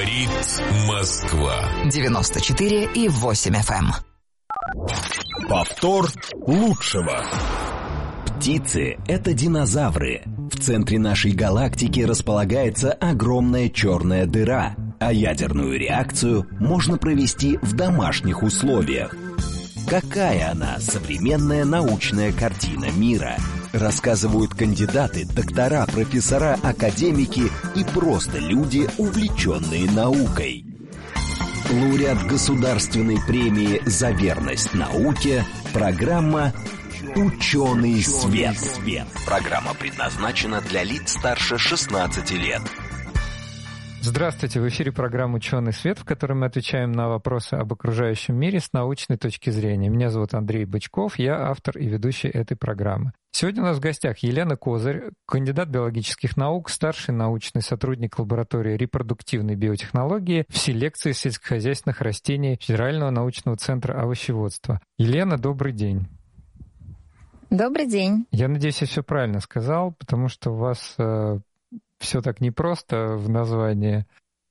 Говорит Москва. 94,8 FM. Повтор лучшего. Птицы — это динозавры. В центре нашей галактики располагается огромная черная дыра, а ядерную реакцию можно провести в домашних условиях. Какая она, современная научная картина мира? Рассказывают кандидаты, доктора, профессора, академики и просто люди, увлеченные наукой. Лауреат государственной премии «За верность науке», программа «Ученый свет». Программа предназначена для лиц старше 16 лет. Здравствуйте, в эфире программа «Ученый свет», в которой мы отвечаем на вопросы об окружающем мире с научной точки зрения. Меня зовут Андрей Бычков, я автор и ведущий этой программы. Сегодня у нас в гостях Елена Козырь, кандидат биологических наук, старший научный сотрудник лаборатории репродуктивной биотехнологии в селекции сельскохозяйственных растений Федерального научного центра овощеводства. Елена, добрый день. Добрый день. Я надеюсь, я все правильно сказал, потому что у вас все так непросто в названии.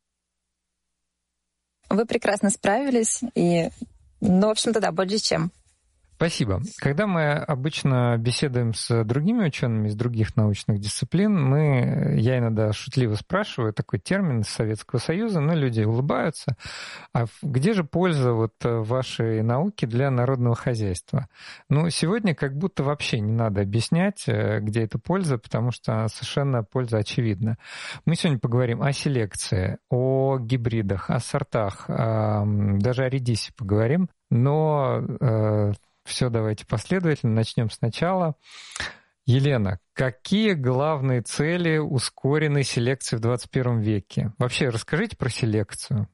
Вы прекрасно справились, в общем-то, да, больше чем. Спасибо. Когда мы обычно беседуем с другими учеными из других научных дисциплин, я иногда шутливо спрашиваю такой термин из Советского Союза, люди улыбаются. А где же польза вашей науки для народного хозяйства? Сегодня как будто вообще не надо объяснять, где эта польза, потому что совершенно польза очевидна. Мы сегодня поговорим о селекции, о гибридах, о сортах, даже о редисе поговорим, но все, давайте последовательно. Начнем сначала. Елена, какие главные цели ускоренной селекции в 21 веке? Вообще, расскажите про селекцию.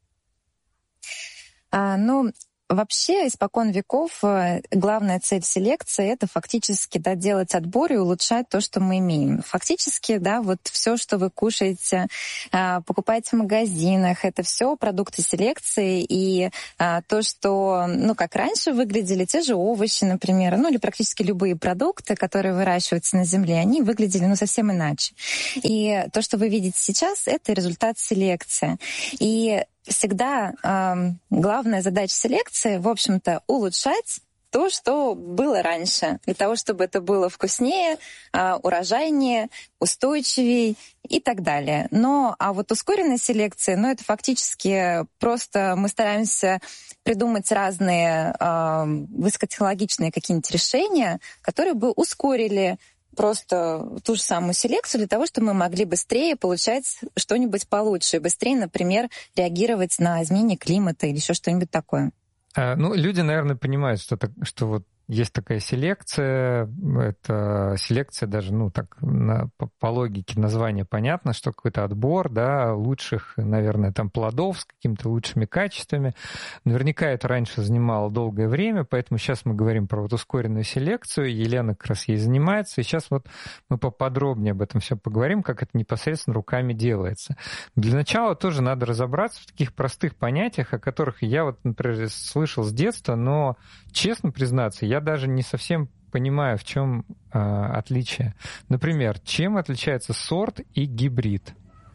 Вообще, испокон веков главная цель селекции — это фактически делать отбор и улучшать то, что мы имеем. Фактически, все, что вы кушаете, покупаете в магазинах, это все продукты селекции. И то, что, как раньше выглядели те же овощи, например, или практически любые продукты, которые выращиваются на земле, они выглядели совсем иначе. И то, что вы видите сейчас, это результат селекции. И всегда главная задача селекции, в общем-то, улучшать то, что было раньше, для того, чтобы это было вкуснее, урожайнее, устойчивее и так далее. Ускоренная селекция, это фактически просто мы стараемся придумать разные высокотехнологичные какие-нибудь решения, которые бы ускорили просто ту же самую селекцию для того, чтобы мы могли быстрее получать что-нибудь получше, быстрее, например, реагировать на изменение климата или еще что-нибудь такое. Люди, наверное, понимают, что есть такая селекция. Это селекция даже, по логике названия понятно, что какой-то отбор, лучших, наверное, плодов с какими-то лучшими качествами. Наверняка это раньше занимало долгое время, поэтому сейчас мы говорим про ускоренную селекцию. Елена как раз ей занимается. И сейчас мы поподробнее об этом все поговорим, как это непосредственно руками делается. Для начала тоже надо разобраться в таких простых понятиях, о которых я, например, слышал с детства, но, честно признаться, я даже не совсем понимаю, в чем отличие. Например, чем отличается сорт и гибрид?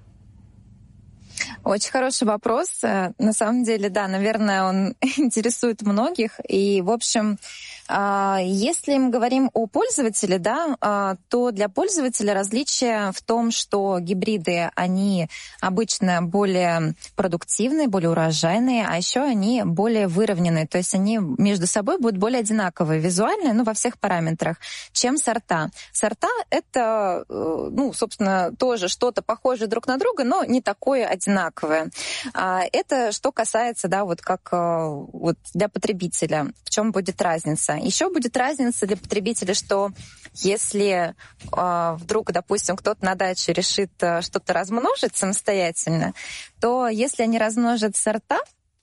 Очень хороший вопрос. На самом деле, наверное, он интересует многих. И, в общем, если мы говорим о пользователе, то для пользователя различие в том, что гибриды, они обычно более продуктивные, более урожайные, а еще они более выровненные. То есть они между собой будут более одинаковые визуально, во всех параметрах, чем сорта. Сорта — это, собственно, тоже что-то похожее друг на друга, но не такое одинаковое. Это что касается, для потребителя. В чем будет разница? Еще будет разница для потребителя, что если вдруг, допустим, кто-то на даче решит что-то размножить самостоятельно, то если они размножат сорта,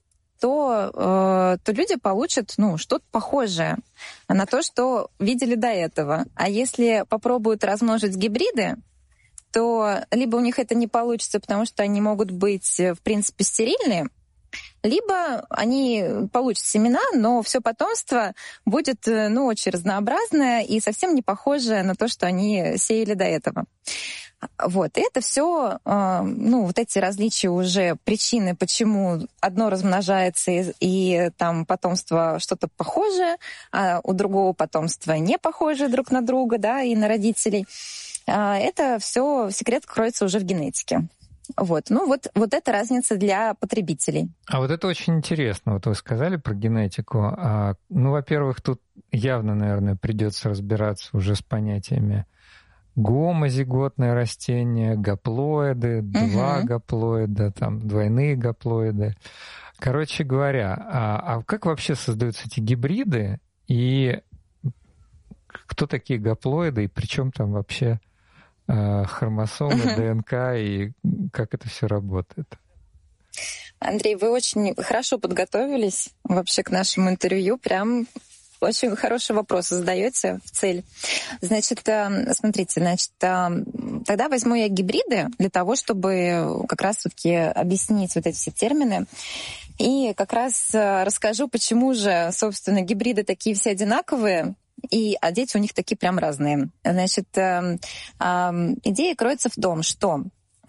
то люди получат что-то похожее на то, что видели до этого. А если попробуют размножить гибриды, то либо у них это не получится, потому что они могут быть, в принципе, стерильные, Либо они получат семена, но все потомство будет, очень разнообразное и совсем не похожее на то, что они сеяли до этого. Вот. И это все, вот эти различия уже причины, почему одно размножается и там потомство что-то похожее, а у другого потомства не похожее друг на друга, да, и на родителей. Это все секрет кроется уже в генетике. Вот эта разница для потребителей. А вот это очень интересно. Вот вы сказали про генетику. Во-первых, тут явно, наверное, придется разбираться уже с понятиями гомозиготное растение, гаплоиды, два гаплоида, там двойные гаплоиды. Короче говоря, а как вообще создаются эти гибриды, и кто такие гаплоиды, и при чем там вообще хромосомы, ДНК, и как это все работает? Андрей, вы очень хорошо подготовились вообще к нашему интервью. Прям очень хороший вопрос задаете в цель. Значит, смотрите, тогда возьму я гибриды для того, чтобы как раз-таки объяснить вот эти все термины. И как раз расскажу, почему же, собственно, гибриды такие все одинаковые, а дети у них такие прям разные. Значит, идея кроется в том, что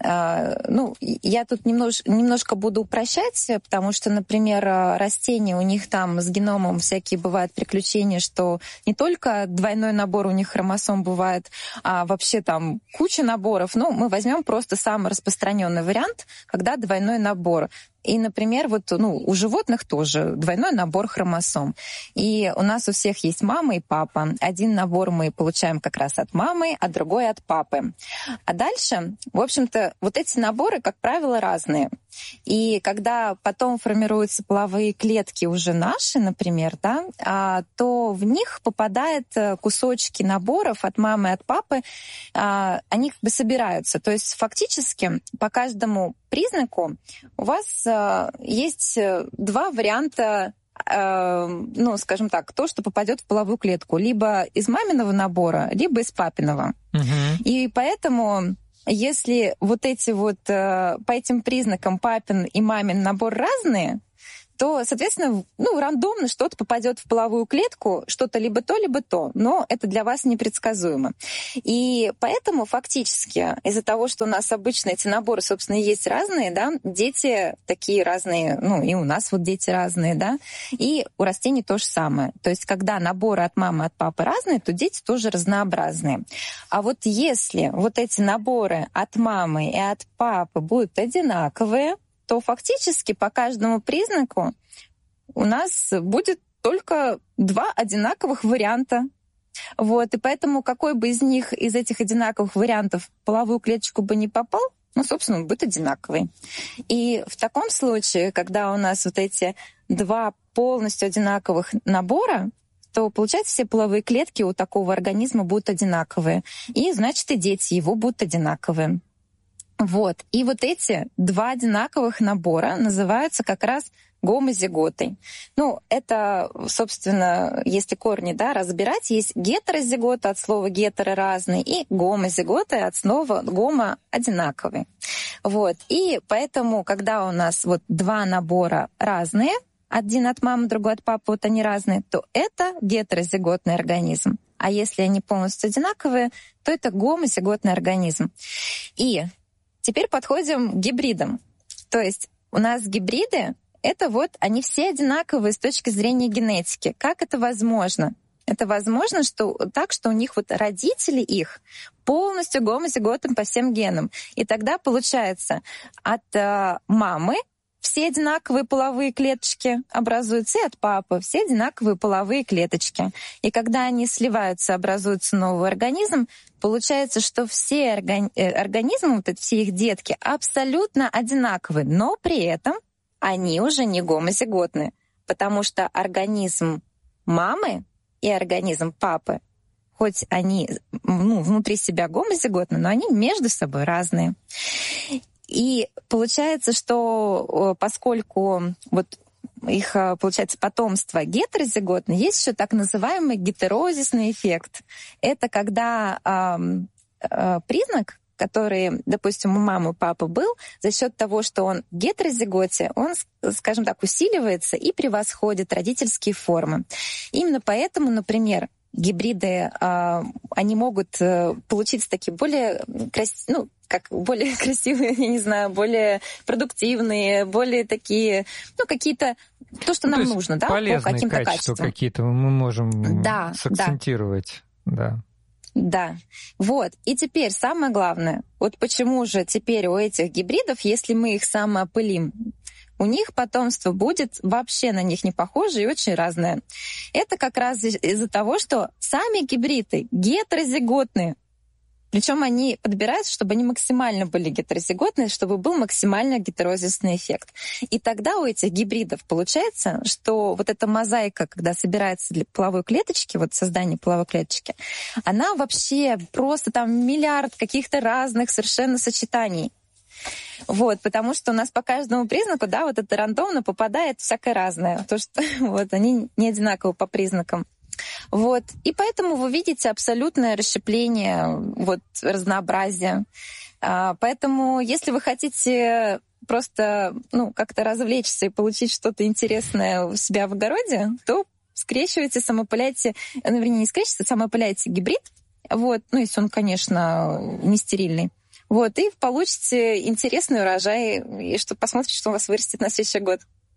я тут немножко буду упрощать, потому что, например, растения, у них там с геномом всякие бывают приключения, что не только двойной набор у них хромосом бывает, а вообще там куча наборов. Мы возьмем просто самый распространенный вариант, когда двойной набор. И, например, у животных тоже двойной набор хромосом. И у нас у всех есть мама и папа. Один набор мы получаем как раз от мамы, а другой от папы. А дальше, в общем-то, вот эти наборы, как правило, разные. И когда потом формируются половые клетки уже наши, например, да, то в них попадают кусочки наборов от мамы и от папы, они как бы собираются. То есть фактически по каждому признаку у вас есть два варианта, скажем так, то, что попадет в половую клетку. Либо из маминого набора, либо из папиного. И поэтому, если вот эти по этим признакам папин и мамин набор разные, то, соответственно, рандомно что-то попадет в половую клетку, что-то либо то, но это для вас непредсказуемо. И поэтому фактически из-за того, что у нас обычно эти наборы, собственно, есть разные, да, дети такие разные, и у нас дети разные, да, и у растений то же самое. То есть когда наборы от мамы и от папы разные, то дети тоже разнообразные. А вот если эти наборы от мамы и от папы будут одинаковые, то фактически по каждому признаку у нас будет только два одинаковых варианта. И поэтому какой бы из этих одинаковых вариантов в половую клеточку бы не попал, собственно, он будет одинаковый. И в таком случае, когда у нас эти два полностью одинаковых набора, то, получается, все половые клетки у такого организма будут одинаковые. И, значит, и дети его будут одинаковые. И эти два одинаковых набора называются как раз гомозиготой. Это, собственно, если корни, разбирать, есть гетерозигота от слова гетеро разный и гомозигота от слова гомо одинаковый. И поэтому, когда у нас два набора разные, один от мамы, другой от папы, они разные, то это гетерозиготный организм. А если они полностью одинаковые, то это гомозиготный организм. И теперь подходим к гибридам. То есть у нас гибриды — это они все одинаковые с точки зрения генетики. Как это возможно? Это возможно, что у них родители их полностью гомозиготны по всем генам. И тогда получается от мамы все одинаковые половые клеточки образуются, и от папы все одинаковые половые клеточки. И когда они сливаются, образуется новый организм, получается, что все организмы, все их детки, абсолютно одинаковые, но при этом они уже не гомозиготны, потому что организм мамы и организм папы, хоть они внутри себя гомозиготны, но они между собой разные. И получается, что поскольку их, получается, потомство гетерозиготное, есть еще так называемый гетерозисный эффект. Это когда признак который, допустим, у мамы и папы был, за счет того, что он в гетерозиготе, он, скажем так, усиливается и превосходит родительские формы. Именно поэтому, например, гибриды, они могут получиться такие более более красивые, я не знаю, более продуктивные, более такие, какие-то, то, что нам нужно, да, по каким-то качествам. Какие-то мы можем сакцентировать, да. Да, вот. И теперь самое главное, вот почему же теперь у этих гибридов, если мы их самоопылим, у них потомство будет вообще на них не похоже и очень разное. Это как раз из-за того, что сами гибриды гетерозиготные. Причем они подбираются, чтобы они максимально были гетерозиготные, чтобы был максимально гетерозисный эффект. И тогда у этих гибридов получается, что вот эта мозаика, когда собирается для половой клеточки, вот создание половой клеточки, она вообще просто там миллиард каких-то разных совершенно сочетаний. Вот, потому что у нас по каждому признаку, да, вот это рандомно попадает всякое разное. То, что вот они не одинаковы по признакам. Вот. И поэтому вы видите абсолютное расщепление, вот, разнообразие. Поэтому, если вы хотите просто, как-то развлечься и получить что-то интересное у себя в огороде, то скрещивайте, самоопыляйте, вернее, не скрещивайте, самоопыляйте гибрид, вот, если он, конечно, не стерильный. Вот, и получите интересный урожай, и что посмотрите, что у вас вырастет на следующий год.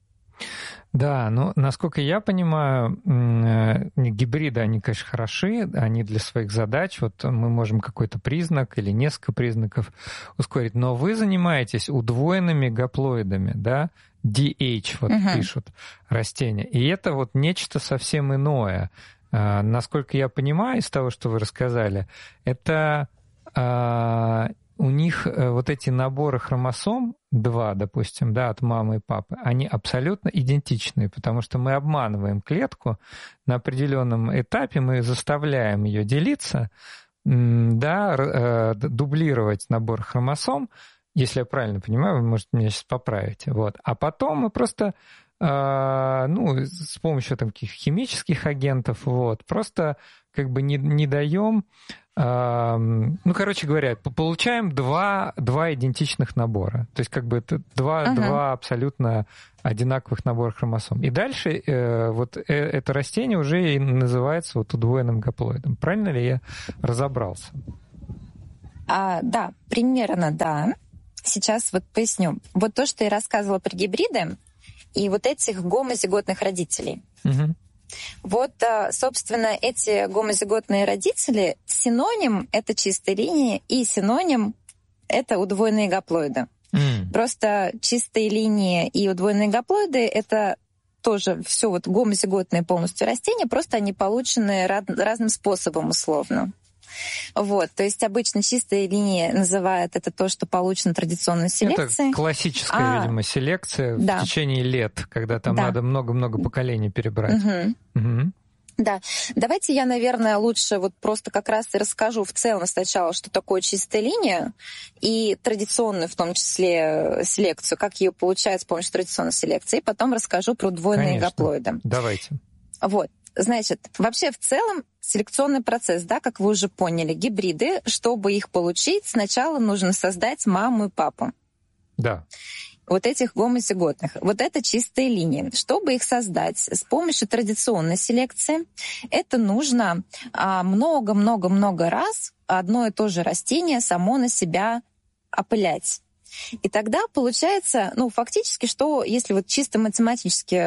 Да, насколько я понимаю, гибриды, они, конечно, хороши, они для своих задач, вот мы можем какой-то признак или несколько признаков ускорить, но вы занимаетесь удвоенными гаплоидами, да, DH, вот пишут растения, и это вот нечто совсем иное. Насколько я понимаю из того, что вы рассказали, это у них вот эти наборы хромосом, 2, допустим, да, от мамы и папы, они абсолютно идентичные, потому что мы обманываем клетку на определенном этапе, мы заставляем ее делиться, да, дублировать набор хромосом, если я правильно понимаю, вы, может, меня сейчас поправите, вот. А потом мы просто, с помощью таких химических агентов, вот, просто как бы не даем, короче говоря, получаем два идентичных набора. То есть как бы это два абсолютно одинаковых набора хромосом. И дальше это растение уже и называется вот удвоенным гаплоидом. Правильно ли я разобрался? Да, примерно, да. Сейчас вот поясню. Вот то, что я рассказывала про гибриды и вот этих гомозиготных родителей. Вот, собственно, эти гомозиготные родители, синоним — это чистая линия, и синоним — это удвоенные гаплоиды. Просто чистые линии и удвоенные гаплоиды — это тоже все вот гомозиготные полностью растения, просто они получены разным способом условно. Вот, то есть обычно чистая линия называют это то, что получено традиционной селекцией. Это классическая, видимо, селекция в течение лет, когда там надо много-много поколений перебрать. Да, давайте я, наверное, лучше вот просто как раз и расскажу в целом сначала, что такое чистая линия, и традиционную, в том числе, селекцию, как ее получают с помощью традиционной селекции, и потом расскажу про удвоенные гаплоиды. Давайте. Вот. Значит, вообще в целом селекционный процесс, да, как вы уже поняли, гибриды, чтобы их получить, сначала нужно создать маму и папу. Да. Вот этих гомозиготных. Вот это чистые линии. Чтобы их создать с помощью традиционной селекции, это нужно много-много-много раз одно и то же растение само на себя опылять. И тогда получается, фактически, что если вот чисто математически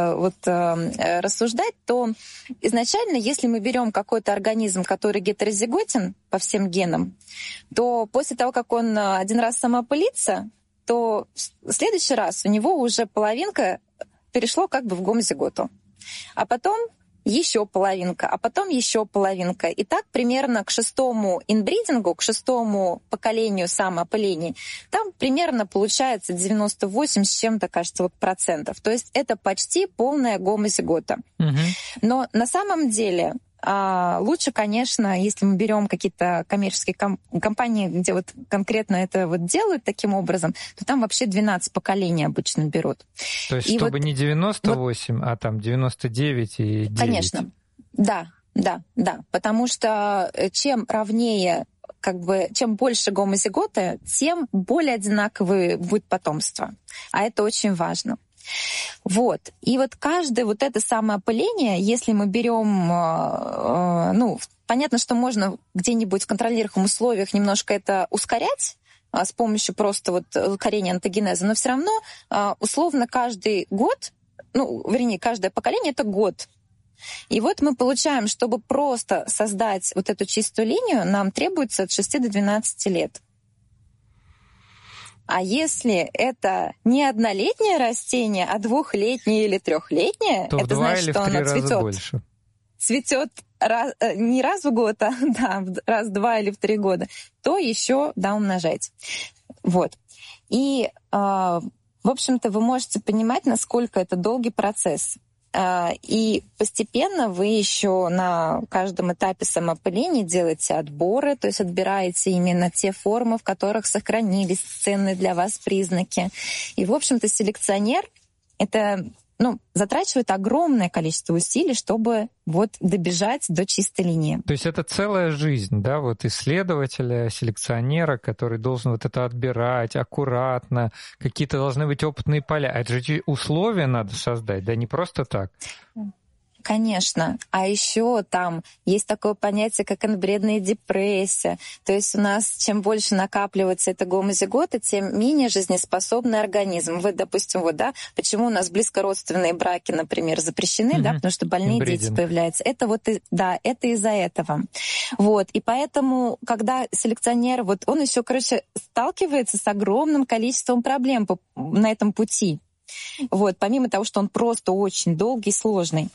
рассуждать, то изначально, если мы берем какой-то организм, который гетерозиготен по всем генам, то после того, как он один раз самоопылится, то в следующий раз у него уже половинка перешло как бы в гомозиготу. А потом еще половинка, а потом еще половинка. И так примерно к 6-му инбридингу, к 6-му поколению самоопылений, там примерно получается 98 с чем-то, кажется, процентов. То есть это почти полная гомозигота. Но на самом деле лучше, конечно, если мы берем какие-то коммерческие компании, где вот конкретно это вот делают таким образом, то там вообще 12 поколений обычно берут. То есть, чтобы не 98, а там 99 и 9. Конечно, да. Потому что чем ровнее чем больше гомозиготы, тем более одинаковое будет потомство. А это очень важно. Вот. И вот каждое вот это самое опыление, если мы берем, понятно, что можно где-нибудь в контролируемых условиях немножко это ускорять с помощью просто вот ускорения онтогенеза, но все равно условно каждый год, каждое поколение — это год. И вот мы получаем, чтобы просто создать вот эту чистую линию, нам требуется от 6 до 12 лет. А если это не однолетнее растение, а 2-летнее или 3-летнее, то это значит, что оно цветет не раз в год, а раз в 2 или в 3 года, то еще умножать. Вот. И, в общем-то, вы можете понимать, насколько это долгий процесс. И постепенно вы еще на каждом этапе самоопыления делаете отборы, то есть отбираете именно те формы, в которых сохранились ценные для вас признаки. И, в общем-то, селекционер — это затрачивает огромное количество усилий, чтобы добежать до чистой линии. То есть это целая жизнь, да, исследователя, селекционера, который должен это отбирать аккуратно, какие-то должны быть опытные поля. Это же условия надо создать, да, не просто так. Конечно. А еще там есть такое понятие, как инбридная депрессия. То есть у нас чем больше накапливается эта гомозигота, тем менее жизнеспособный организм. Допустим, почему у нас близкородственные браки, например, запрещены, потому что больные дети появляются. Это это из-за этого. И поэтому, когда селекционер, он еще, сталкивается с огромным количеством проблем на этом пути. Помимо того, что он просто очень долгий и сложный.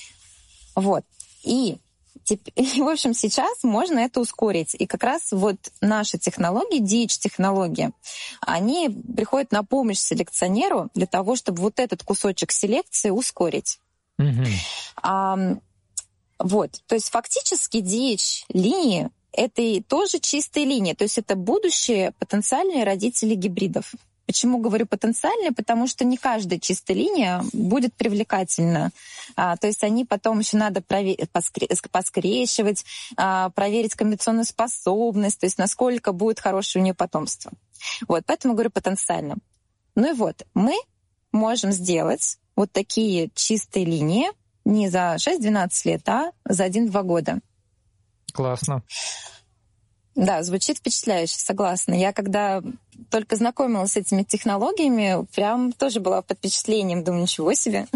И, в общем, сейчас можно это ускорить. И как раз наши технологии, DH-технологии, они приходят на помощь селекционеру для того, чтобы этот кусочек селекции ускорить. То есть фактически DH-линии — это и тоже чистые линии. То есть это будущие потенциальные родители гибридов. Почему говорю потенциальные? Потому что не каждая чистая линия будет привлекательна. То есть они потом еще надо поскрещивать, проверить комбинационную способность, то есть насколько будет хорошее у нее потомство. Поэтому говорю потенциально. Мы можем сделать такие чистые линии не за 6-12 лет, а за 1-2 года. Классно. Да, звучит впечатляюще, согласна. Я когда только знакомилась с этими технологиями, прям тоже была под впечатлением, думаю, ничего себе.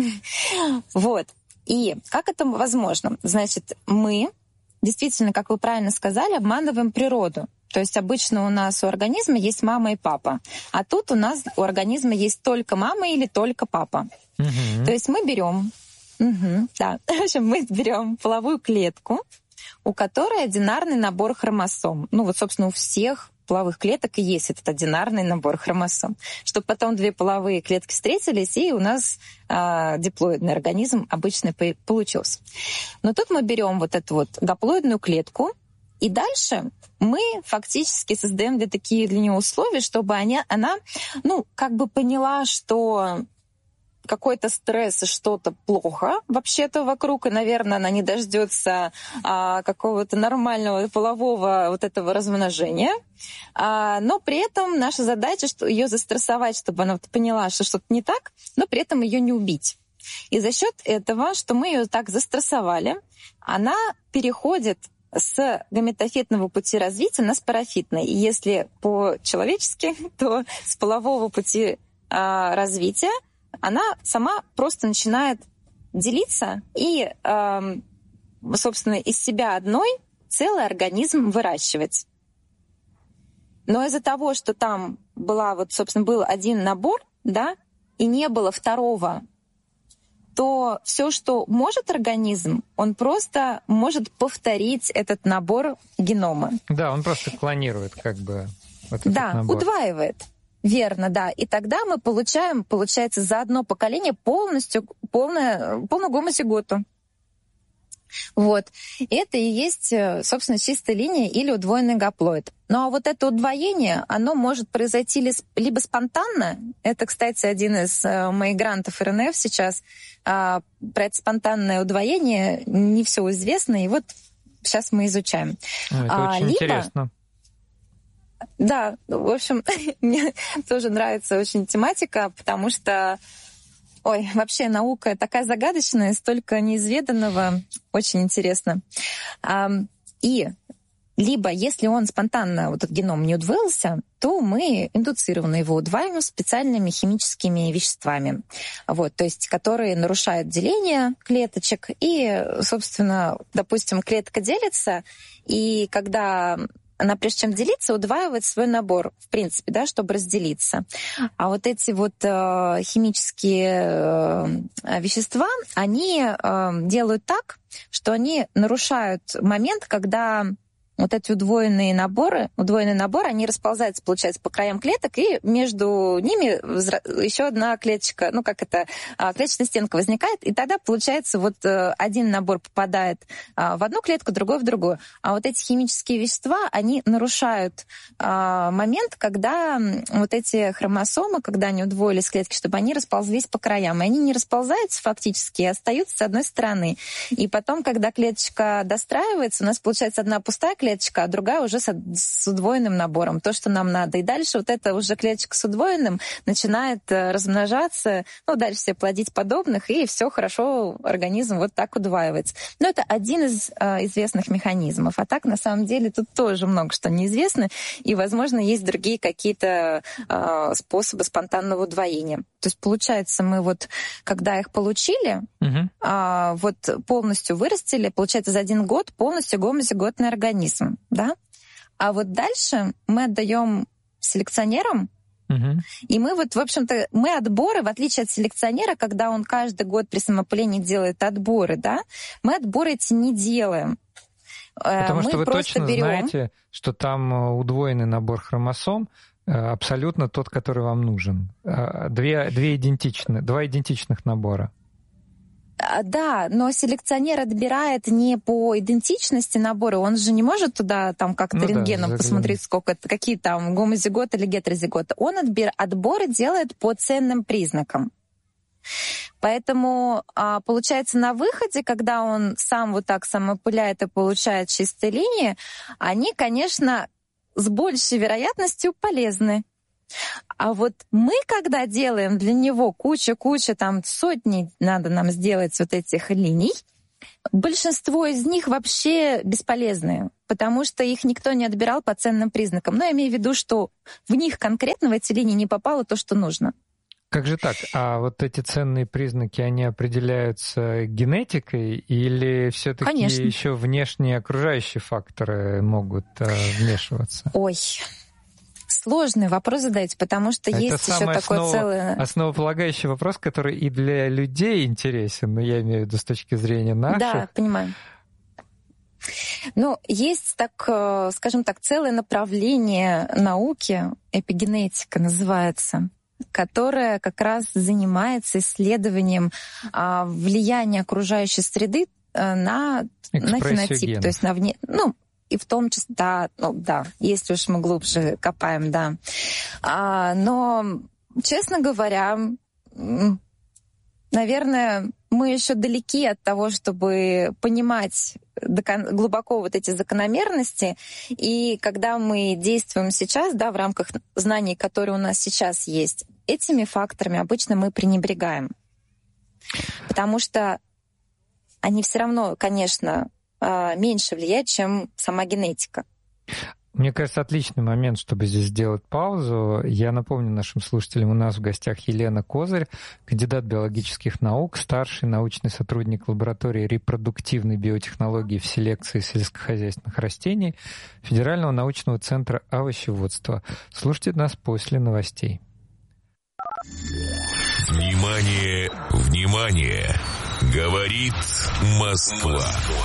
И как это возможно? Значит, мы действительно, как вы правильно сказали, обманываем природу. То есть обычно у нас у организма есть мама и папа, а тут у нас у организма есть только мама или только папа. То есть мы берем, мы берем половую клетку, у которой одинарный набор хромосом. Собственно, у всех половых клеток и есть этот одинарный набор хромосом. Чтобы потом 2 половые клетки встретились, и у нас диплоидный организм обычно получился. Но тут мы берем эту гаплоидную клетку, и дальше мы фактически создаем для нее условия, чтобы она поняла, что какой-то стресс и что-то плохо вообще-то вокруг, и, наверное, она не дождется какого-то нормального полового этого размножения. Но при этом наша задача ее застрессовать, чтобы она поняла, что что-то не так, но при этом ее не убить. И за счет этого, что мы ее так застрессовали, она переходит с гаметофитного пути развития на спорофитный. И если по-человечески, то с полового пути развития она сама просто начинает делиться и, собственно, из себя одной целый организм выращивать. Но из-за того, что там был один набор, и не было второго, то все, что может организм, он просто может повторить этот набор генома. Да, он просто клонирует этот набор. Удваивает. Верно, да. И тогда мы получаем, получается, за одно поколение полную гомозиготу. Это и есть, собственно, чистая линия или удвоенный гаплоид. Ну а это удвоение, оно может произойти либо спонтанно. Это, кстати, один из моих грантов РНФ сейчас. Про это спонтанное удвоение не все известно, и сейчас мы изучаем. Это очень интересно. Да, в общем, мне тоже нравится очень тематика, потому что, вообще наука такая загадочная, столько неизведанного, очень интересно. И либо, если он спонтанно, вот этот геном не удвоился, то мы индуцированно его удваиваем специальными химическими веществами, то есть которые нарушают деление клеточек. И, собственно, допустим, клетка делится, и когда она, прежде чем делиться, удваивает свой набор, в принципе, да, чтобы разделиться. А вот эти вот химические вещества, они делают так, что они нарушают момент, когда вот эти удвоенный набор, они расползаются, получается, по краям клеток, и между ними еще одна клеточка, клеточная стенка возникает, и тогда, получается, вот один набор попадает в одну клетку, другой в другую. А вот эти химические вещества, они нарушают момент, когда вот эти хромосомы, когда они удвоились клетки, чтобы они расползлись по краям. И они не расползаются фактически, а остаются с одной стороны. И потом, когда клеточка достраивается, у нас получается одна пустая клеточка, а другая уже с удвоенным набором, то, что нам надо. И дальше вот эта уже клеточка с удвоенным начинает размножаться, дальше себе плодить подобных, и все хорошо, организм вот так удваивается. Но это один из известных механизмов. А так, на самом деле, тут тоже много что неизвестно, и, возможно, есть другие какие-то способы спонтанного удвоения. То есть, получается, мы когда их получили, полностью вырастили, получается, за 1 год полностью гомозиготный организм. Да? А вот дальше мы отдаем селекционерам, и мы в общем-то, мы отборы, в отличие от селекционера, когда он каждый год при самоопылении делает отборы, да, мы отборы эти не делаем. Потому что вы точно знаете, что там удвоенный набор хромосом, абсолютно тот, который вам нужен. Два идентичных набора. Да, но селекционер отбирает не по идентичности набора, он же не может туда как-то рентгеном посмотреть, какие там гомозиготы или гетерозиготы. Он отборы делает по ценным признакам. Поэтому, получается, на выходе, когда он сам вот так самоопыляет и получает чистые линии, они, конечно, с большей вероятностью полезны. А вот мы, когда делаем для него куча, там сотни надо нам сделать вот этих линий, большинство из них вообще бесполезные, потому что их никто не отбирал по ценным признакам. Но я имею в виду, что в них конкретно в эти линии не попало то, что нужно. Как же так? А вот эти ценные признаки, они определяются генетикой или все-таки еще внешние окружающие факторы могут вмешиваться? Сложный вопрос задаете, потому что это есть еще такой целый... основополагающий вопрос, который и для людей интересен, но я имею в виду с точки зрения наших. Да, понимаю. Есть, скажем так, целое направление науки, эпигенетика называется, которая как раз занимается исследованием влияния окружающей среды на фенотип, генов. То есть на и в том числе, да, если уж мы глубже копаем, да. Но, честно говоря, наверное, мы еще далеки от того, чтобы понимать глубоко вот эти закономерности. И когда мы действуем сейчас, да, в рамках знаний, которые у нас сейчас есть, этими факторами обычно мы пренебрегаем. Потому что они все равно, конечно, меньше влияет, чем сама генетика. Мне кажется, отличный момент, чтобы здесь сделать паузу. Я напомню нашим слушателям, у нас в гостях Елена Козырь, кандидат биологических наук, старший научный сотрудник лаборатории репродуктивной биотехнологии в селекции сельскохозяйственных растений Федерального научного центра овощеводства. Слушайте нас после новостей. Внимание, внимание! Говорит Москва.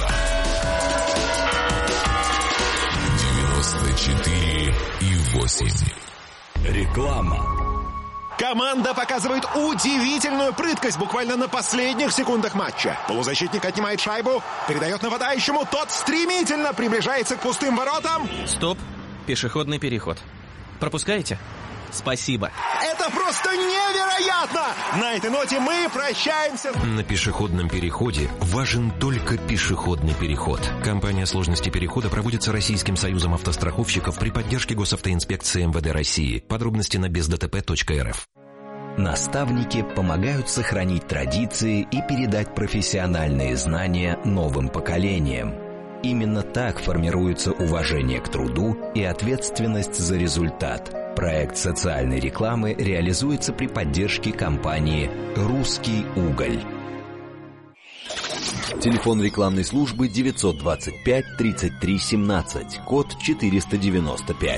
94,8. Реклама. Команда показывает удивительную прыткость буквально на последних секундах матча. Полузащитник отнимает шайбу, передает нападающему, тот стремительно приближается к пустым воротам. Стоп, пешеходный переход. Пропускаете? Спасибо. Это просто невероятно! Абсолютно! На этой ноте мы прощаемся. На пешеходном переходе важен только пешеходный переход. Кампания сложности перехода проводится Российским союзом автостраховщиков при поддержке Госавтоинспекции МВД России. Подробности на бездтп.рф. Наставники помогают сохранить традиции и передать профессиональные знания новым поколениям. Именно так формируется уважение к труду и ответственность за результат. Проект социальной рекламы реализуется при поддержке компании «Русский уголь». Телефон рекламной службы 925 33 17, код 495.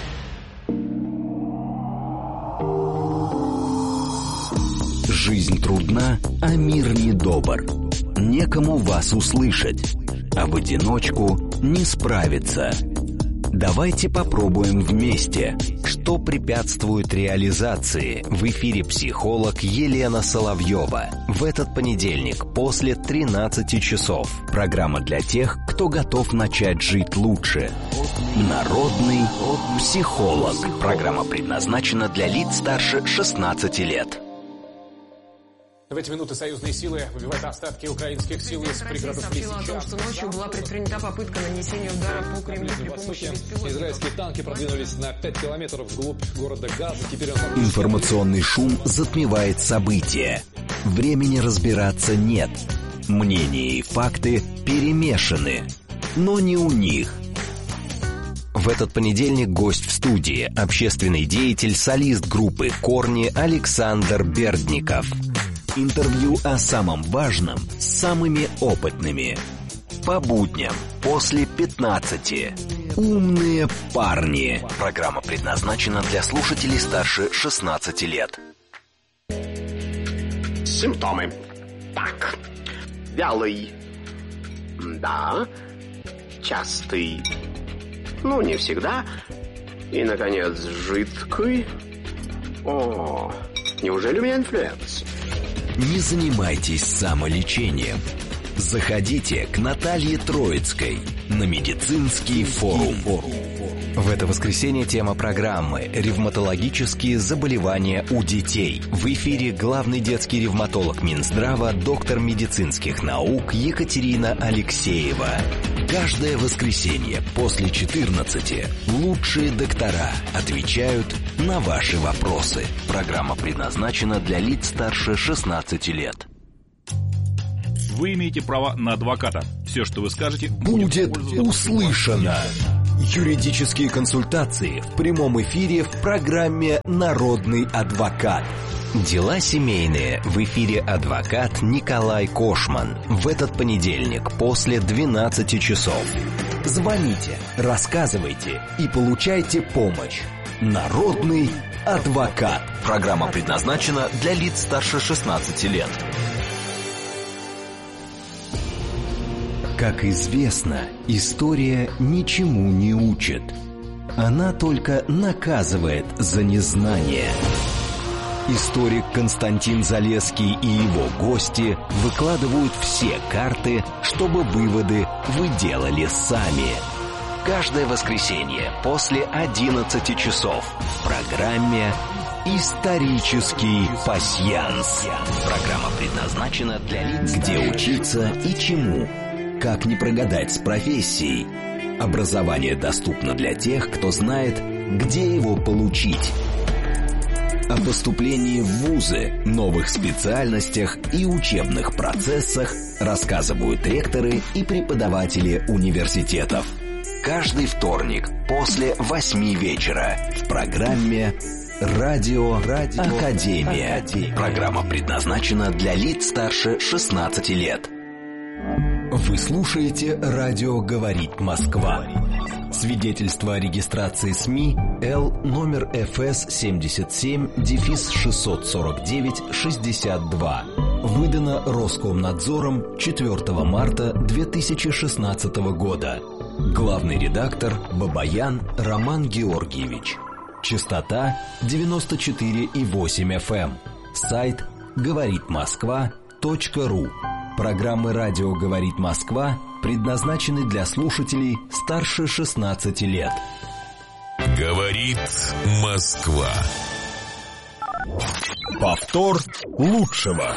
Жизнь трудна, а мир недобр. Некому вас услышать, а в одиночку не справиться. Давайте попробуем вместе. Что препятствует реализации? В эфире психолог Елена Соловьева. В этот понедельник после 13 часов. Программа для тех, кто готов начать жить лучше. Народный психолог. Программа предназначена для лиц старше 16 лет. В эти минуты союзные силы выбивают остатки украинских сил из пригородов Лисичанска. Сообщила о том, что ночью была предпринята попытка нанесения удара по Кремлю при помощи беспилотников. Израильские танки продвинулись на 5 километров вглубь города Газа. Теперь Информационный шум затмевает события. Времени разбираться нет. Мнения и факты перемешаны. Но не у них. В этот понедельник гость в студии, общественный деятель, солист группы «Корни» Александр Бердников. Интервью о самом важном с самыми опытными. По будням после 15. Умные парни. Программа предназначена для слушателей старше 16 лет. Симптомы. Так. Вялый. Да. Частый. Ну, не всегда. И, наконец, жидкий. О, неужели у меня инфлюенс? Не занимайтесь самолечением. Заходите к Наталье Троицкой на медицинский форум. В это воскресенье тема программы «Ревматологические заболевания у детей». В эфире главный детский ревматолог Минздрава, доктор медицинских наук Екатерина Алексеева. Каждое воскресенье после 14 лучшие доктора отвечают на ваши вопросы. Программа предназначена для лиц старше 16 лет. Вы имеете право на адвоката. Все, что вы скажете, будет услышано. Юридические консультации в прямом эфире в программе «Народный адвокат». Дела семейные в эфире адвокат Николай Кошман. В этот понедельник после 12 часов. Звоните, рассказывайте и получайте помощь. Народный адвокат. Программа предназначена для лиц старше 16 лет. Как известно, история ничему не учит. Она только наказывает за незнание. Историк Константин Залесский и его гости выкладывают все карты, чтобы выводы вы делали сами. Каждое воскресенье после 11 часов в программе «Исторический пасьянс». Программа предназначена для лиц, где учиться и чему. Как не прогадать с профессией. Образование доступно для тех, кто знает, где его получить. О поступлении в вузы, новых специальностях и учебных процессах рассказывают ректоры и преподаватели университетов. Каждый вторник после 8 вечера в программе «Радио Академия». Программа предназначена для лиц старше 16 лет. Вы слушаете «Радио говорит Москва». Свидетельство о регистрации СМИ Л номер ФС 77-649-62. Выдано Роскомнадзором 4 марта 2016 года. Главный редактор Бабаян Роман Георгиевич. Частота 94,8 FM. Сайт говоритмосква.ру. Программы «Радио говорит Москва» предназначены для слушателей старше 16 лет. Говорит Москва. Повтор лучшего.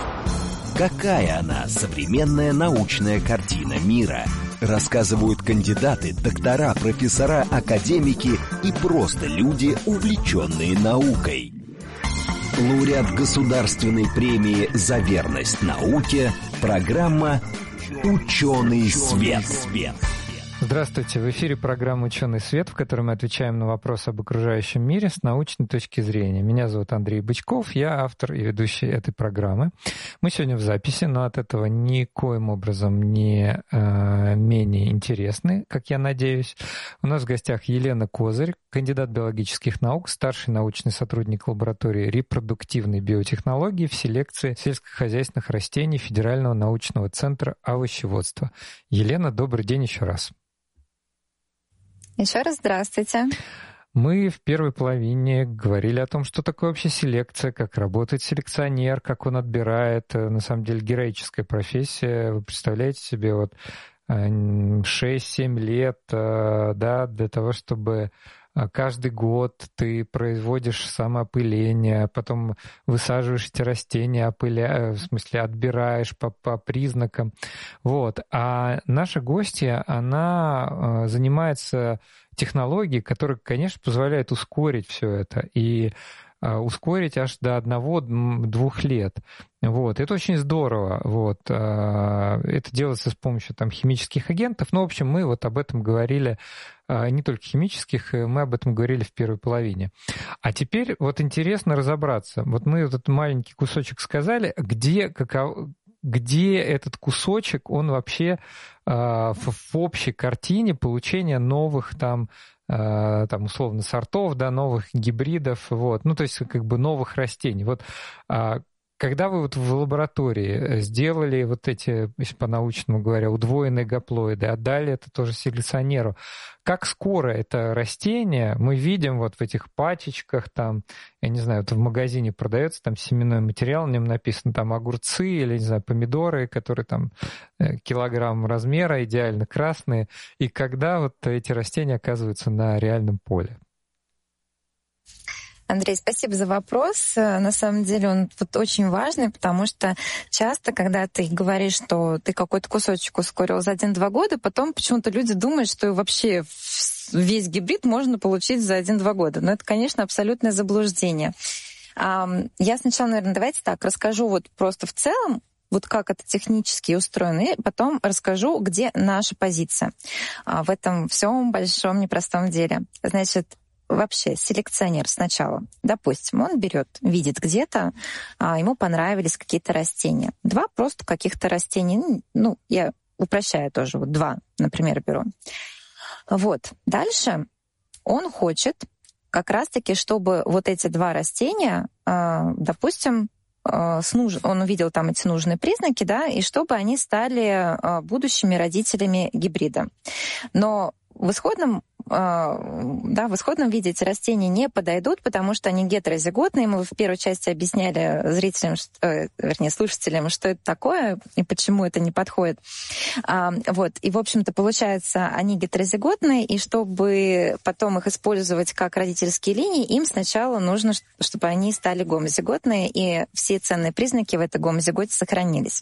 Какая она, современная научная картина мира? Рассказывают кандидаты, доктора, профессора, академики и просто люди, увлеченные наукой. Лауреат государственной премии «За верность науке» программа «Ученый свет». Здравствуйте, в эфире программа «Ученый свет», в которой мы отвечаем на вопросы об окружающем мире с научной точки зрения. Меня зовут Андрей Бычков, я автор и ведущий этой программы. Мы сегодня в записи, но от этого никоим образом не менее интересны, как я надеюсь. У нас в гостях Елена Козырь, кандидат биологических наук, старший научный сотрудник лаборатории репродуктивной биотехнологии в селекции сельскохозяйственных растений Федерального научного центра овощеводства. Елена, добрый день еще раз. Еще раз здравствуйте. Мы в первой половине говорили о том, что такое вообще селекция, как работает селекционер, как он отбирает. На самом деле героическая профессия. Вы представляете себе, вот 6-7 лет, да, для того, чтобы каждый год ты производишь самоопыление, потом высаживаешь эти растения, отбираешь по признакам. Вот. А наша гостья, она занимается технологией, которая, конечно, позволяет ускорить все это. И ускорить аж до 1-2 лет. Вот. Это очень здорово. Вот. Это делается с помощью химических агентов. Ну, в общем, мы вот об этом говорили, не только химических, мы об этом говорили в первой половине. А теперь вот интересно разобраться. Вот мы этот маленький кусочек сказали, где этот кусочек, он вообще в общей картине получения новых условно сортов, да, новых гибридов, вот, ну, то есть новых растений. Вот когда вы вот в лаборатории сделали вот эти, если по-научному говоря, удвоенные гаплоиды, отдали это тоже селекционеру, как скоро это растение мы видим вот в этих пачечках, я не знаю, вот в магазине продается семенной материал, на нем написано огурцы или, не знаю, помидоры, которые килограмм размера, идеально красные, и когда вот эти растения оказываются на реальном поле? Андрей, спасибо за вопрос. На самом деле он очень важный, потому что часто, когда ты говоришь, что ты какой-то кусочек ускорил за 1-2 года, потом почему-то люди думают, что вообще весь гибрид можно получить за 1-2 года. Но это, конечно, абсолютное заблуждение. Я сначала, наверное, давайте так, расскажу просто в целом, как это технически устроено, и потом расскажу, где наша позиция в этом всем большом непростом деле. Значит, вообще селекционер сначала, допустим, он видит где-то, ему понравились какие-то растения. 2 просто каких-то растений, я упрощаю тоже, 2, например, беру. Вот. Дальше он хочет как раз-таки, чтобы вот эти 2 растения, допустим, он увидел эти нужные признаки, да, и чтобы они стали будущими родителями гибрида. Но в исходном виде эти растения не подойдут, потому что они гетерозиготные. Мы в первой части объясняли слушателям, что это такое и почему это не подходит. И, в общем-то, получается, они гетерозиготные, и чтобы потом их использовать как родительские линии, им сначала нужно, чтобы они стали гомозиготные, и все ценные признаки в этой гомозиготе сохранились.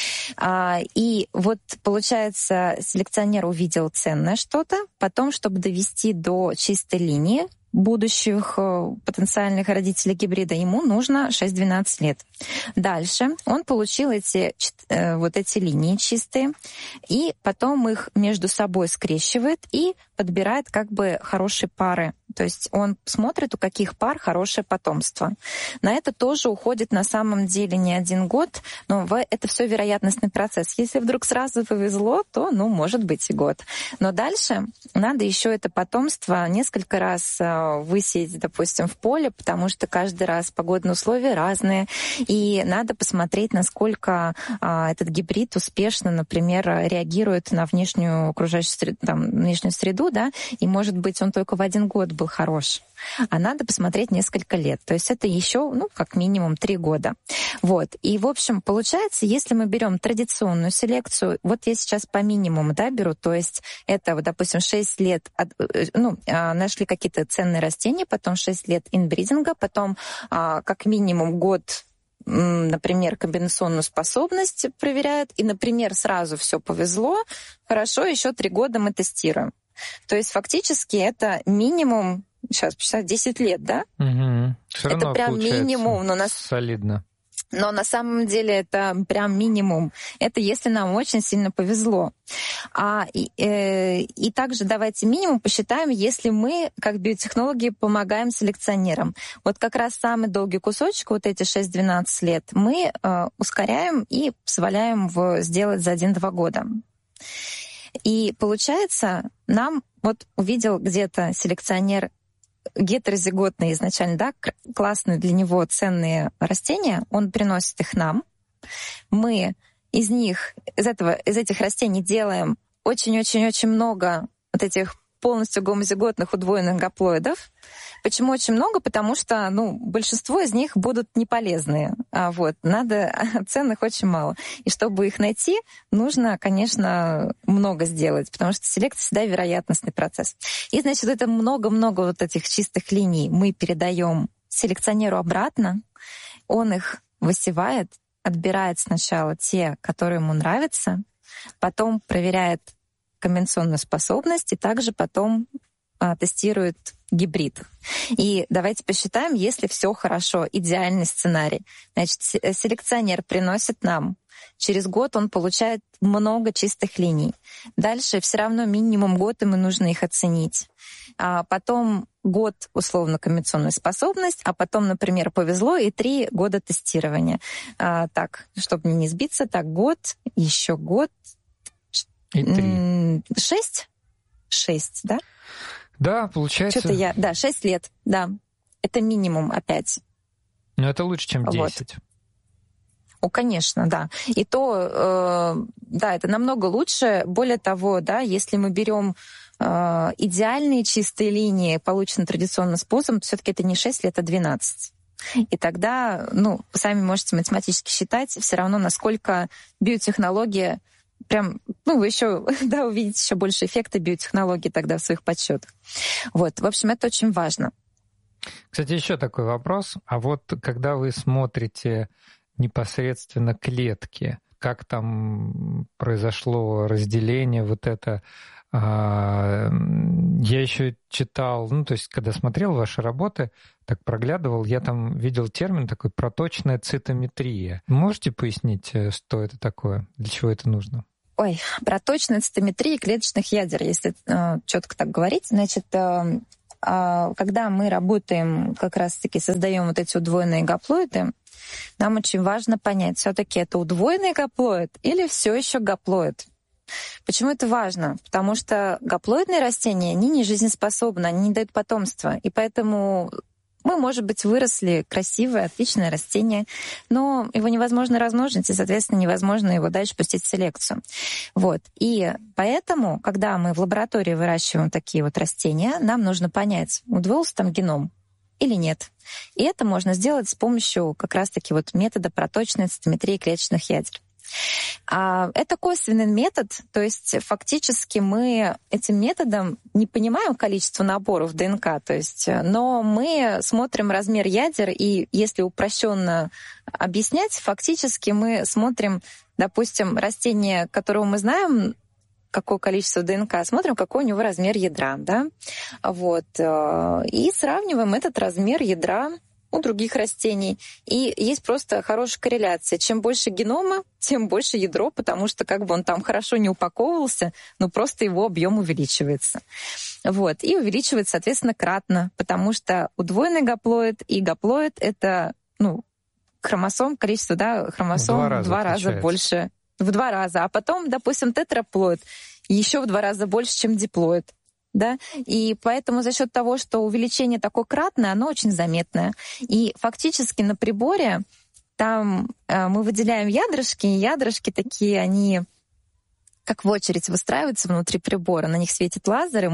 И получается, селекционер увидел ценное что-то, потом, чтобы довести до чистой линии будущих потенциальных родителей гибрида, ему нужно 6-12 лет. Дальше он получил эти линии чистые, и потом их между собой скрещивает и подбирает хорошие пары. То есть он смотрит, у каких пар хорошее потомство. На это тоже уходит на самом деле не 1 год, но это все вероятностный процесс. Если вдруг сразу повезло, то, может быть, и год. Но дальше надо еще это потомство несколько раз высеять, допустим, в поле, потому что каждый раз погодные условия разные, и надо посмотреть, насколько этот гибрид успешно, например, реагирует на внешнюю окружающую среду, внешнюю среду, да, и, может быть, он только в 1 год был хорош, а надо посмотреть несколько лет. То есть это еще, как минимум 3 года. Вот. И, в общем, получается, если мы берем традиционную селекцию, вот я сейчас по минимуму, беру, то есть это, вот, допустим, 6 лет, нашли какие-то ценные растения, потом 6 лет инбридинга, потом как минимум год, например, комбинационную способность проверяют, и, например, сразу все повезло, хорошо, еще 3 года мы тестируем. То есть фактически это минимум, сейчас посчитать, 10 лет, да? Угу. Это прям минимум. Солидно. Но на самом деле это прям минимум. Это если нам очень сильно повезло. И также давайте минимум посчитаем, если мы, как биотехнологи, помогаем селекционерам. Вот как раз самый долгий кусочек, вот эти 6-12 лет, мы ускоряем и позволяем сделать за 1-2 года. И получается, нам вот увидел где-то селекционер гетерозиготные изначально, классные для него ценные растения, он приносит их нам. Мы из этих растений делаем очень-очень-очень много вот этих полностью гомозиготных удвоенных гаплоидов. Почему очень много? Потому что, большинство из них будут неполезные. Ценных очень мало. И чтобы их найти, нужно, конечно, много сделать, потому что селекция всегда вероятностный процесс. И, значит, это много-много вот этих чистых линий мы передаем селекционеру обратно. Он их высевает, отбирает сначала те, которые ему нравятся, потом проверяет комбинационную способность и также потом тестирует гибрид. И давайте посчитаем, если все хорошо, идеальный сценарий. Значит, селекционер приносит нам. Через год он получает много чистых линий. Дальше все равно минимум год ему нужно их оценить. А потом год условно комбинационная способность, а потом, например, повезло, и 3 года тестирования. Так, чтобы не сбиться, год, еще год. И 3. 6, да? Да, получается. 6 лет, да. Это минимум опять. Но это лучше, чем 10. Конечно, да. И то, это намного лучше. Более того, если мы берем идеальные чистые линии, полученные традиционным способом, то все-таки это не 6 лет, а 12. И тогда, сами можете математически считать все равно, насколько биотехнология прям, вы еще, увидите еще больше эффекта биотехнологии тогда в своих подсчетах. Вот, в общем, это очень важно. Кстати, еще такой вопрос. А вот когда вы смотрите непосредственно клетки, как там произошло разделение, вот это, я еще читал, то есть когда смотрел ваши работы, так проглядывал, я там видел термин такой проточная цитометрия. Можете пояснить, что это такое, для чего это нужно? Проточная цитометрия клеточных ядер, если четко так говорить. Значит, когда мы работаем, как раз-таки создаем вот эти удвоенные гаплоиды, нам очень важно понять, все-таки это удвоенный гаплоид или все еще гаплоид. Почему это важно? Потому что гаплоидные растения, они не жизнеспособны, они не дают потомства. И поэтому мы, может быть, выросли красивое, отличное растение, но его невозможно размножить, и, соответственно, невозможно его дальше пустить в селекцию. Вот. И поэтому, когда мы в лаборатории выращиваем такие вот растения, нам нужно понять, удвоился там геном или нет. И это можно сделать с помощью как раз-таки вот метода проточной цитометрии клеточных ядер. Это косвенный метод, то есть фактически мы этим методом не понимаем количество наборов ДНК, то есть, но мы смотрим размер ядер, и если упрощенно объяснять, фактически мы смотрим, допустим, растение, которого мы знаем, какое количество ДНК, смотрим, какой у него размер ядра, да, вот, и сравниваем этот размер ядра у других растений. И есть просто хорошая корреляция. Чем больше генома, тем больше ядро, потому что как бы он там хорошо не упаковывался, но просто его объем увеличивается. Вот. И увеличивается, соответственно, кратно, потому что удвоенный гаплоид и гаплоид — это, хромосом, количество, хромосом в 2 раза больше. В 2 раза. А потом, допустим, тетраплоид еще в 2 раза больше, чем диплоид. Да? И поэтому за счет того, что увеличение такое кратное, оно очень заметное. И фактически на приборе там мы выделяем ядрышки, и ядрышки такие, они как в очередь выстраиваются внутри прибора, на них светит лазер, и мы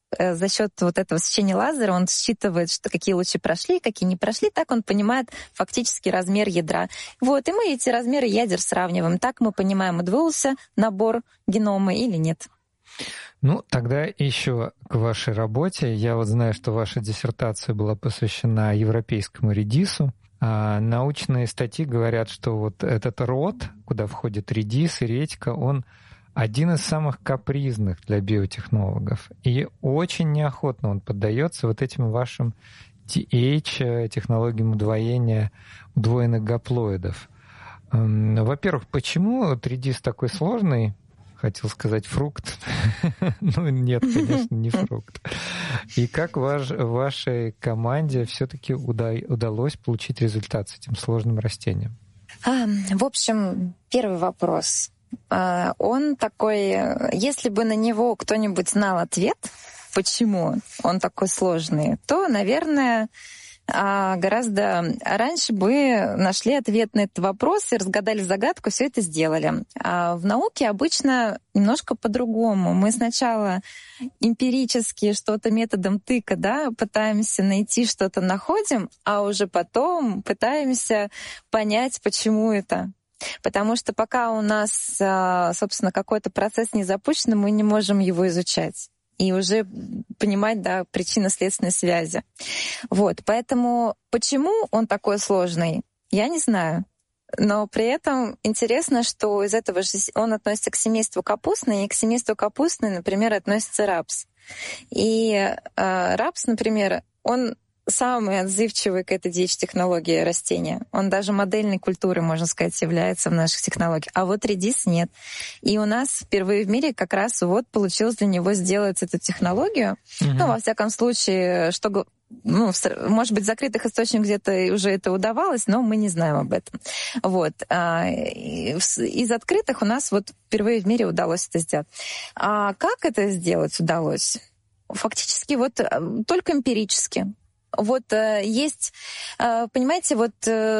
за счет вот этого сечения лазера он считывает, что какие лучи прошли, какие не прошли, так он понимает фактически размер ядра. Вот, и мы эти размеры ядер сравниваем. Так мы понимаем, удвоился набор генома или нет. Ну, тогда еще к вашей работе. Я вот знаю, что ваша диссертация была посвящена европейскому редису. А научные статьи говорят, что вот этот род, куда входит редис и редька, он один из самых капризных для биотехнологов. И очень неохотно он поддается вот этим вашим TH, технологиям удвоения удвоенных гаплоидов. Во-первых, почему редис такой сложный? Хотел сказать фрукт. Ну, нет, конечно, не фрукт. И как вашей команде все-таки удалось получить результат с этим сложным растением? В общем, первый вопрос. Он такой, если бы на него кто-нибудь знал ответ, почему он такой сложный, то, наверное, гораздо раньше бы нашли ответ на этот вопрос и разгадали загадку, все это сделали. А в науке обычно немножко по-другому. Мы сначала эмпирически что-то методом тыка, да, пытаемся найти что-то, находим, а уже потом пытаемся понять, почему это. Потому что пока у нас, собственно, какой-то процесс не запущен, мы не можем его изучать и уже понимать, да, причинно-следственные связи. Вот, поэтому почему он такой сложный, я не знаю. Но при этом интересно, что из этого же он относится к семейству капустной, и к семейству капустной, например, относится рапс. И рапс, например, он самый отзывчивый к этой DH-технологии растения. Он даже модельной культурой, можно сказать, является в наших технологиях. А вот редис нет. И у нас впервые в мире как раз вот получилось для него сделать эту технологию. Ну, во всяком случае, что, ну, может быть, в закрытых источниках где-то уже это удавалось, но мы не знаем об этом. Вот. Из открытых у нас вот впервые в мире удалось это сделать. А как это сделать удалось? Фактически вот только эмпирически. Вот есть, понимаете, вот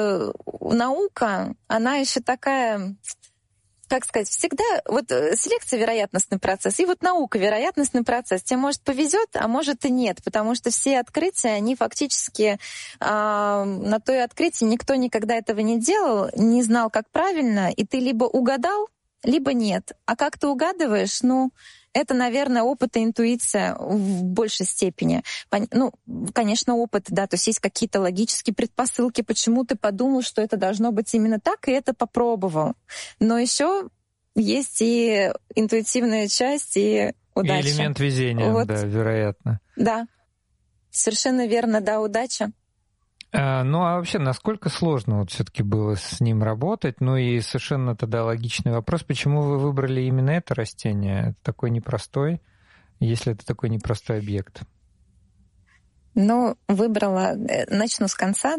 наука, она еще такая, как сказать, всегда, вот селекция — вероятностный процесс, и вот наука — вероятностный процесс. Тебе, может, повезет, а может и нет, потому что все открытия, они фактически, на то и открытие никто никогда этого не делал, не знал, как правильно, и ты либо угадал, либо нет. А как ты угадываешь, ну, это, наверное, опыт и интуиция в большей степени. Ну, конечно, опыт, да, то есть есть какие-то логические предпосылки, почему ты подумал, что это должно быть именно так, и это попробовал. Но еще есть и интуитивная часть, и удача. И элемент везения, вот. Да, вероятно. Да, совершенно верно, да, удача. Ну, а вообще, насколько сложно вот все-таки было с ним работать? Ну и совершенно тогда логичный вопрос, почему вы выбрали именно это растение? Это такой непростой, если это такой непростой объект. Ну, выбрала, начну с конца.